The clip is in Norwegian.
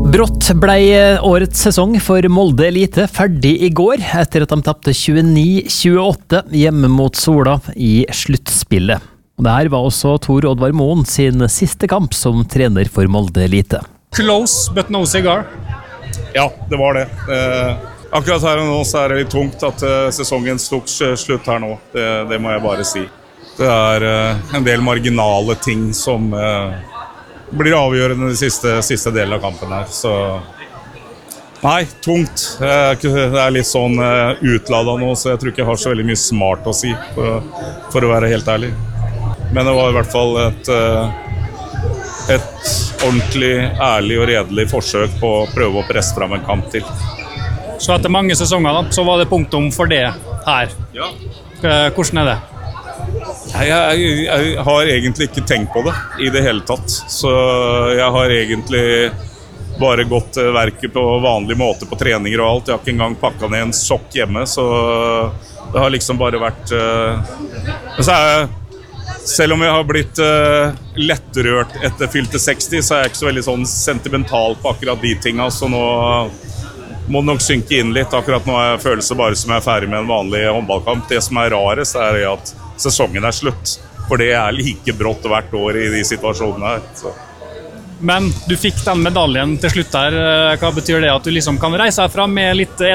Brått ble årets sesong for Molde Elite ferdig i går, etter at de tappte 29-28 hjemme mot Sola i sluttspillet. Og det her var også Tor Oddvar Moen sin siste kamp som trener for Molde Elite. Close, but no cigar. Ja, det var det. Akkurat her og nå så det litt tungt at sesongen tok slutt her nå. Det må jeg bare si. Det en del marginale ting som blir avgjørende i siste delen av kampen her. Så nei, tungt. Det litt sånn utladet nå, så jeg tror ikke jeg har så veldig mye smart å si, for å være helt ærlig. Men det var i hvert fall et ordentlig, ærlig og redelig forsøk på å prøve å presse frem en kamp til. Så etter mange sesonger da, så var det punktum for det her. Ja. Hvordan det? Jeg har egentlig ikke tenkt på det i det hele tatt. Så jeg har egentlig bare gått verket på vanlig måte på treninger og alt. Jeg har ikke engang pakket ned en sokk hjemme, så det har liksom bare vært... Men så selv om jeg har blitt lettrørt etter fylte 60, så jeg ikke så veldig sånn sentimental på akkurat de tingene, så nå må det nok synke inn litt. Akkurat nå føles det bare som jeg ferdig med en vanlig håndballkamp. Det som rarest at sesongen slutt, for det like brått hvert år i de situasjonene her. Så. Men du fikk den medaljen til slutt her. Hva betyr det at du liksom kan reise herfra med litt